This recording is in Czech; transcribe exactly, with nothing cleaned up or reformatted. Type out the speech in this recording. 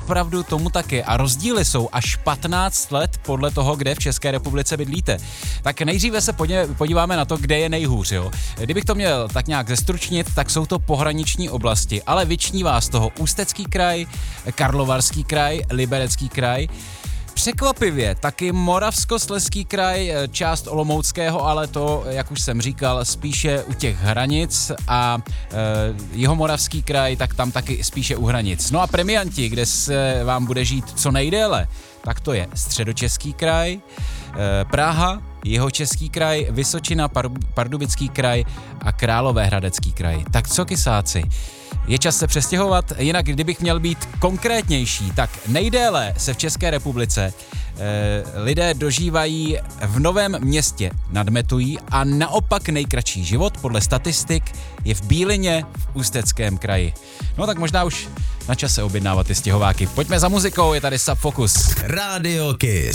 opravdu tomu tak je a rozdíly jsou až patnáct let podle toho, kde v České republice bydlíte. Tak nejdříve se podíváme na to, kde je nejhůř. Jo. Kdybych to měl tak nějak zestručnit, tak jsou to pohraniční oblasti, ale vyčnívá z toho Ústecký kraj, Karlovarský kraj, Liberecký kraj. Překvapivě taky Moravskoslezský kraj, část Olomouckého, ale to, jak už jsem říkal, spíše u těch hranic a e, Jihomoravský kraj, tak tam taky spíše u hranic. No a premianti, kde se vám bude žít co nejdéle, tak to je Středočeský kraj, e, Praha, Jihočeský kraj, Vysočina, Pardubický kraj a Královéhradecký kraj. Tak co, kysáci? Je čas se přestěhovat, jinak kdybych měl být konkrétnější, tak nejdéle se v České republice e, lidé dožívají v Novém Městě nad Metují a naopak nejkratší život podle statistik je v Bílině v Ústeckém kraji. No tak možná už na čase objednávat ty stěhováky. Pojďme za muzikou, je tady Subfocus. Radio Kiss.